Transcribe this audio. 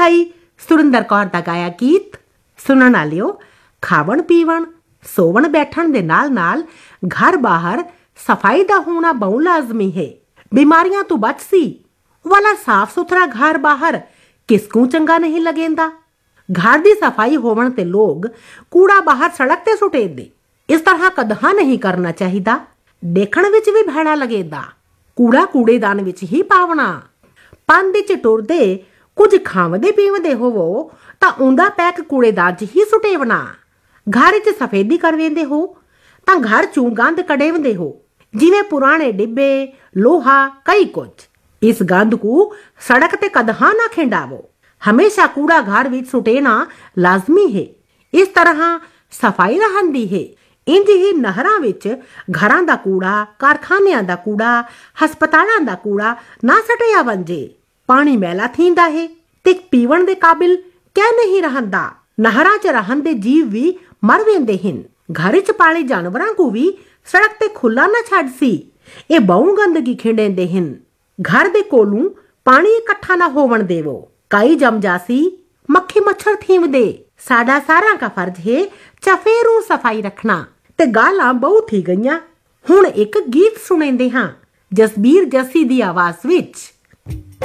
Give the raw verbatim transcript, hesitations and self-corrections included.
भाई सुरिंदर कौर दा गाया गीत सुनन वालिओ, खावन पीवन सोवन बैठण दे नाल नाल घर बाहर सफाई दा होना बहु लाजमी है। बीमारियां तो बच सी वाला साफ सुथरा घर बाहर किसकू चंगा नहीं लगेंदा। घर दी सफाई होवन ते लोग कूड़ा बाहर सड़क ते सुटेंदे। इस तरह कदहा नहीं करना चाहिदा। देखण विच भी भैड़ा लगेदा। कूड़ा कूड़ेदान विच ही पावना। पांदे च टुरदे कुछ खावदे पीवदे होवो तां उंदा पैक कूड़ेदान च ही सुटेवना। घर च सफेदी करवेंदे हो तां घर चों गंद कढेवंदे हो, जिवें पुराने डिब्बे लोहा कई कुछ। इस गंद को सड़क ते कदहा ना खिंडावो। हमेशा कूड़ा घर विच सुटेना लाजमी है। इस तरह सफाई रहंदी है। इंज ही नहरां विच घरां दा कूड़ा, कारखानियां दा कूड़ा, हस्पतालां दा कूड़ा ना सटिया वंजे। पानी मैला थींदा है ते पीवण दे काबिल क्या नहीं रहंदा। नहरां च रहन दे जीव भी मर वेंदे हिन। घर च पाले जानवरां को भी सड़क ते खुला ना छड्ड सी। ए बहु गंदगी खिंडेंदे हिन। घर दे कोलों पानी इकट्ठा ना होवन देवो। काई जम जासी, मक्खी मच्छर थीवदे। साडा सारा का फर्ज है चफेरू सफाई रखना। ते गालां बहुत ही गईयां। हुण एक गीत सुनेंदे हां जसबीर जस्सी दी आवाज विच।